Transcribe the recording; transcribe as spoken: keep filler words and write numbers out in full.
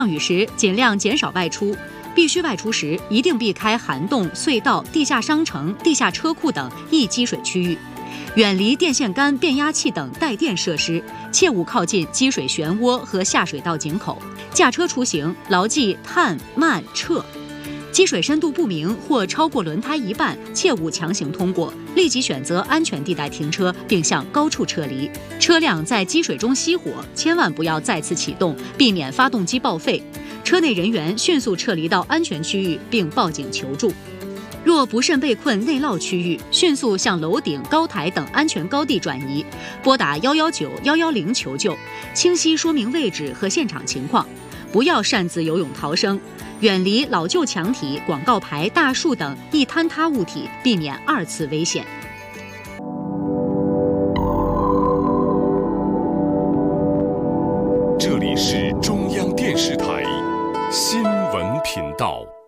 雨时尽量减少外出，必须外出时一定避开涵洞、隧道、地下商城、地下车库等易积水区域，远离电线杆、变压器等带电设施，切勿靠近积水漩涡和下水道井口。驾车出行牢记探、慢、撤。积水深度不明或超过轮胎一半，切勿强行通过，立即选择安全地带停车，并向高处撤离。车辆在积水中熄火，千万不要再次启动，避免发动机报废。车内人员迅速撤离到安全区域，并报警求助。若不慎被困内涝区域，迅速向楼顶、高台等安全高地转移，拨打一一九、一一零求救，清晰说明位置和现场情况，不要擅自游泳逃生。远离老旧墙体、广告牌、大树等易坍塌物体，避免二次危险。 这里是中央电视台新闻频道。